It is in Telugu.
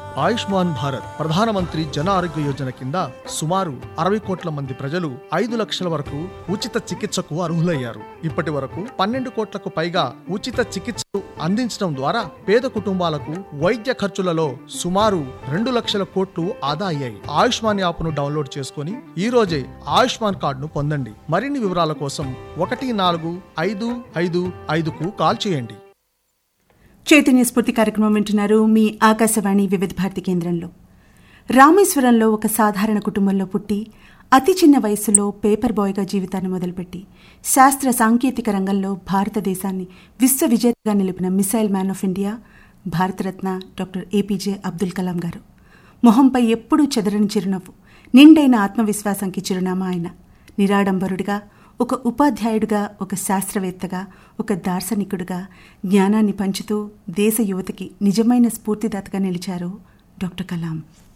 ఆయుష్మాన్ భారత్ ప్రధానమంత్రి జన ఆరోగ్య యోజన కింద సుమారు 60 కోట్ల మంది ప్రజలు 5 లక్షల వరకు ఉచిత చికిత్సకు అర్హులయ్యారు. ఇప్పటి వరకు 12 కోట్లకు పైగా ఉచిత చికిత్సలు అందించడం ద్వారా పేద కుటుంబాలకు వైద్య ఖర్చులలో సుమారు 2 లక్షల కోట్లు ఆదా అయ్యాయి. ఆయుష్మాన్ యాప్ను డౌన్లోడ్ చేసుకుని ఈ రోజే ఆయుష్మాన్ కార్డును పొందండి. మరిన్ని వివరాల కోసం 14555కు కాల్ చేయండి. చైతన్య స్ఫూర్తి కార్యక్రమం వింటున్నారు మీ ఆకాశవాణి వివిధ భారతి కేంద్రంలో. రామేశ్వరంలో ఒక సాధారణ కుటుంబంలో పుట్టి అతి చిన్న వయసులో పేపర్ బాయ్గా జీవితాన్ని మొదలుపెట్టి శాస్త్ర సాంకేతిక రంగంలో భారతదేశాన్ని విశ్వవిజేతగా నిలిపిన missile man of India Bharat Ratna doctor APJ Abdul Kalam గారు. మొహంపై ఎప్పుడూ చెదరని చిరునవ్వు, నిండైన ఆత్మవిశ్వాసంకి చిరునామా ఆయన. నిరాడంబరుడిగా, ఒక ఉపాధ్యాయుడిగా, ఒక శాస్త్రవేత్తగా, ఒక దార్శనికుడిగా జ్ఞానాన్ని పంచుతూ దేశ యువతకి నిజమైన స్ఫూర్తిదాతగా నిలిచారు డాక్టర్ కలాం.